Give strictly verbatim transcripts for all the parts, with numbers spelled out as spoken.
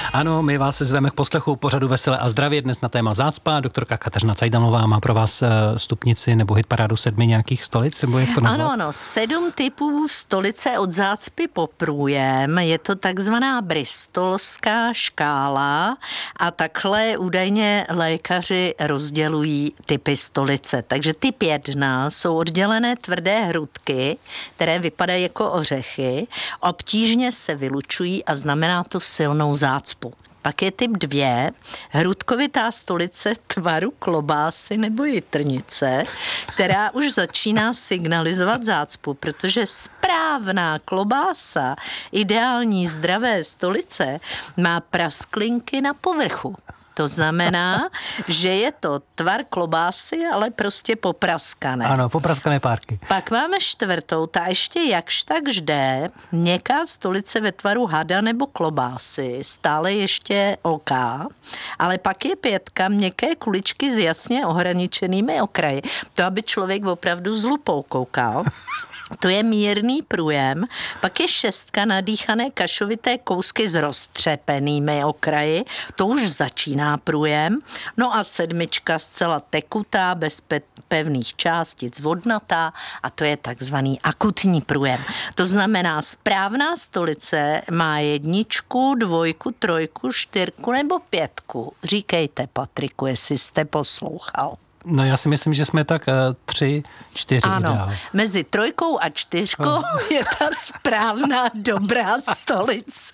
Ano, my vás zveme k poslechu pořadu Veselé a zdravě. Dnes na téma zácpa. Doktorka Kateřina Cajdamová má pro vás stupnici nebo hitparádu sedmi nějakých stolic, nebo jak to nazvat? Ano, ano, sedm typů stolice od zácpy po průjem. Je to takzvaná bristolská škála a takhle údajně lékaři rozdělují typy stolice. Takže typ jedna jsou oddělené tvrdé hrudky, které vypadají jako ořechy, obtížně se vylučují a znamená to silnou zácpu. Pak je typ dvě, hrudkovitá stolice tvaru klobásy nebo jitrnice, která už začíná signalizovat zácpu, protože správná klobása, ideální zdravé stolice, má prasklinky na povrchu. To znamená, že je to tvar klobásy, ale prostě popraskané. Ano, popraskané párky. Pak máme čtvrtou, ta ještě jakž tak ždé, měkká stolice ve tvaru hada nebo klobásy, stále ještě OK, ale pak je pětka, měkké kuličky s jasně ohraničenými okraji. To, aby člověk opravdu s lupou koukal. To je mírný průjem, pak je šestka, nadýchané kašovité kousky s roztřepenými okraji, to už začíná průjem, no a sedmička zcela tekutá, bez pe- pevných částic, vodnatá a to je takzvaný akutní průjem. To znamená, správná stolice má jedničku, dvojku, trojku, čtyřku nebo pětku. Říkejte, Patriku, jestli jste poslouchal. No já si myslím, že jsme tak uh, tři, čtyři. Ano, ideál. Mezi trojkou a čtyřkou oh. je ta správná dobrá stolice.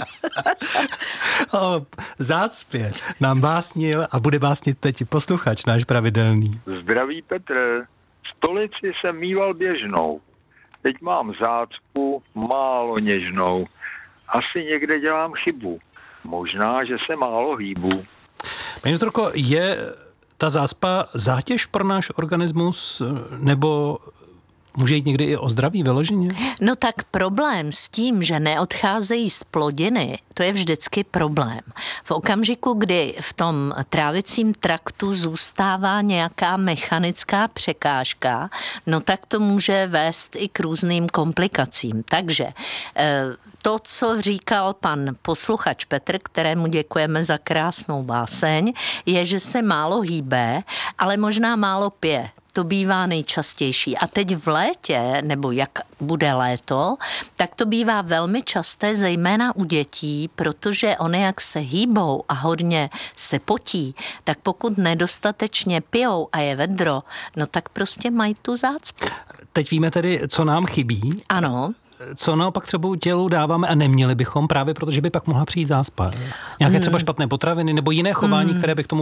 O zácpě nám básnil a bude básnit teď posluchač náš pravidelný. Zdraví Petr, stolici jsem mýval běžnou. Teď mám zácpu málo něžnou. Asi někde dělám chybu. Možná, že se málo hýbu. Paní doktorko, je ta zácpa zátěž pro náš organismus, nebo může jít někdy i o zdraví vyloženě? No tak problém s tím, že neodcházejí z plodiny, to je vždycky problém. V okamžiku, kdy v tom trávicím traktu zůstává nějaká mechanická překážka, no tak to může vést i k různým komplikacím. Takže to, co říkal pan posluchač Petr, kterému děkujeme za krásnou báseň, je, že se málo hýbe, ale možná málo pije. To bývá nejčastější. A teď v létě, nebo jak bude léto, tak to bývá velmi časté, zejména u dětí, protože oni jak se hýbou a hodně se potí, tak pokud nedostatečně pijou a je vedro, no tak prostě mají tu zácpu. Teď víme tedy, co nám chybí. Ano. Co naopak třeba tělu dáváme a neměli bychom, právě protože by pak mohla přijít zácpa. Nějaké třeba špatné potraviny nebo jiné chování, mm. které by k tomu